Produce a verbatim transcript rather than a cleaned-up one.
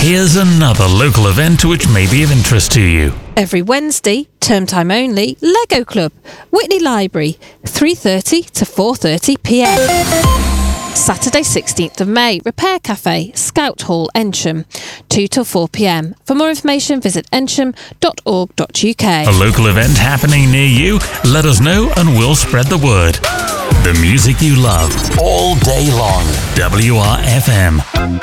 Here's another local event which may be of interest to you. Every Wednesday, term time only, Lego Club, Whitney Library, three thirty to four thirty p m. Saturday sixteenth of May, Repair Cafe, Scout Hall, Ensham, two till four p m. For more information, visit ensham dot org dot u k. A local event happening near you? Let us know and we'll spread the word. The music you love, all day long. W R F M.